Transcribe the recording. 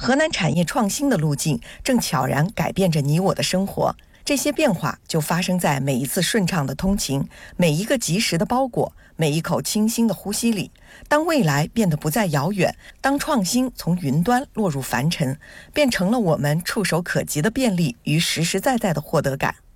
河南产业创新的路径正悄然改变着你我的生活。这些变化就发生在每一次顺畅的通勤，每一个及时的包裹，每一口清新的呼吸里。当未来变得不再遥远，当创新从云端落入凡尘，变成了我们触手可及的便利与实实在在的获得感。